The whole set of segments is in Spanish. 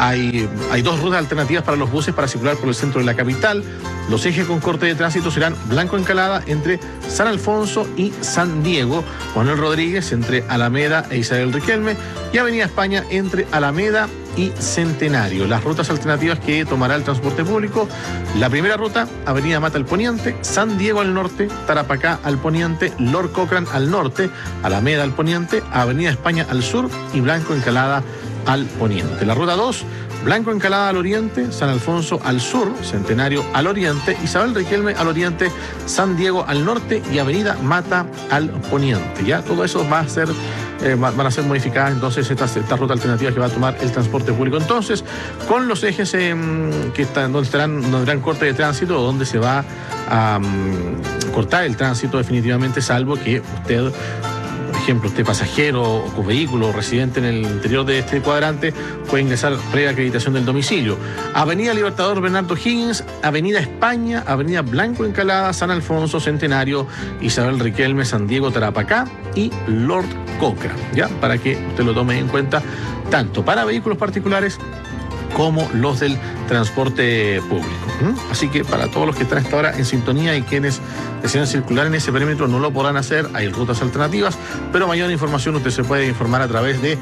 Hay dos rutas alternativas para los buses para circular por el centro de la capital. Los ejes con corte de tránsito serán Blanco Encalada entre San Alfonso y San Diego, Manuel Rodríguez entre Alameda e Isabel Riquelme y Avenida España entre Alameda y Centenario. Las rutas alternativas que tomará el transporte público: la primera ruta, Avenida Mata al poniente, San Diego al norte, Tarapacá al poniente, Lord Cochrane al norte, Alameda al poniente, Avenida España al sur y Blanco Encalada al poniente. La ruta 2, Blanco Encalada al oriente, San Alfonso al sur, Centenario al oriente, Isabel Riquelme al oriente, San Diego al norte y Avenida Mata al poniente. Ya todo eso va a ser van a ser modificadas entonces estas rutas alternativas que va a tomar el transporte público. Entonces, con los ejes donde tendrán corte de tránsito, donde se va a cortar el tránsito definitivamente, salvo que usted, por ejemplo, usted pasajero o con vehículo residente en el interior de este cuadrante, puede ingresar previa acreditación del domicilio. Avenida Libertador Bernardo Higgins, Avenida España, Avenida Blanco Encalada, San Alfonso, Centenario, Isabel Riquelme, San Diego, Tarapacá y Lord Cochrane, ¿ya? Para que usted lo tome en cuenta, tanto para vehículos particulares como los del transporte público. Así que para todos los que están hasta ahora en sintonía y quienes desean circular en ese perímetro no lo podrán hacer, hay rutas alternativas, pero mayor información usted se puede informar a través de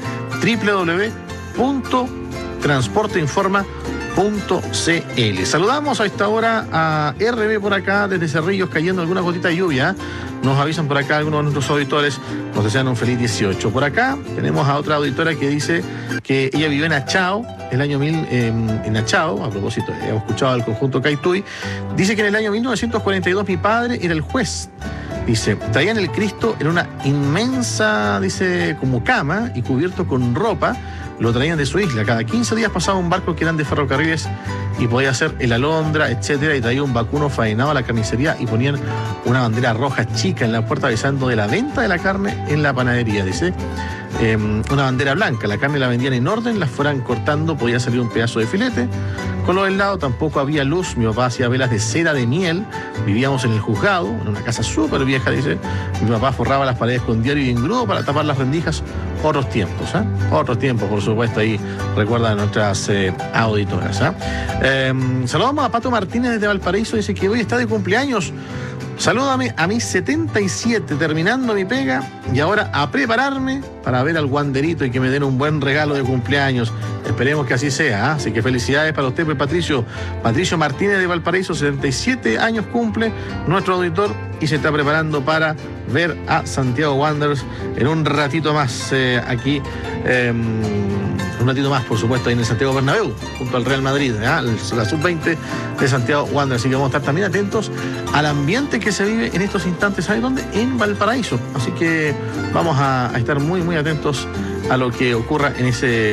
www.transporteinforma.cl. Saludamos a esta hora a RB por acá, desde Cerrillos, cayendo alguna gotita de lluvia. Nos avisan por acá algunos de nuestros auditores, nos desean un feliz 18. Por acá tenemos a otra auditora que dice que ella vivió en Achao, el año 1000, en Achao, a propósito, hemos escuchado al conjunto Caituy. Dice que en el año 1942 mi padre era el juez. Dice, traían el Cristo en una inmensa, dice, como cama y cubierto con ropa. Lo traían de su isla. Cada 15 días pasaba un barco que eran de ferrocarriles y podía hacer el alondra, etcétera, y traía un vacuno faenado a la carnicería y ponían una bandera roja chica en la puerta avisando de la venta de la carne en la panadería. Dice, una bandera blanca, la carne la vendían en orden, las fueran cortando, podía salir un pedazo de filete. Con lo del lado tampoco había luz, mi papá hacía velas de cera de miel, vivíamos en el juzgado, en una casa súper vieja, dice, mi papá forraba las paredes con diario y engrudo para tapar las rendijas. Otros tiempos, otros tiempos, por supuesto, ahí recuerdan nuestras auditoras. Saludamos a Pato Martínez desde Valparaíso, dice que hoy está de cumpleaños. Salúdame a mis 77, terminando mi pega, y ahora a prepararme para ver al guanderito y que me den un buen regalo de cumpleaños. Esperemos que así sea, Así que felicidades para usted, pues, Patricio Martínez de Valparaíso, 77 años cumple nuestro auditor y se está preparando para ver a Santiago Wanderers en un ratito más aquí, un ratito más, por supuesto, ahí en el Santiago Bernabéu, junto al Real Madrid, la sub-20 de Santiago Wanderers. Así que vamos a estar también atentos al ambiente que se vive en estos instantes, ¿sabe dónde? En Valparaíso. Así que vamos a estar muy, muy atentos a lo que ocurra en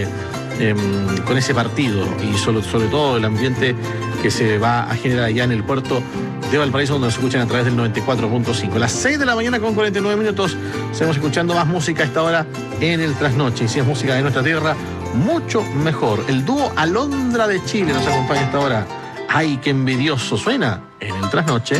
con ese partido y sobre todo el ambiente que se va a generar allá en el puerto de Valparaíso, donde nos escuchan a través del 94.5. Las 6 de la mañana con 49 minutos, seguimos escuchando más música a esta hora en el Trasnoche. Y si es música de nuestra tierra, mucho mejor. El dúo Alondra de Chile nos acompaña a esta hora. ¡Ay, qué envidioso! Suena en el Trasnoche.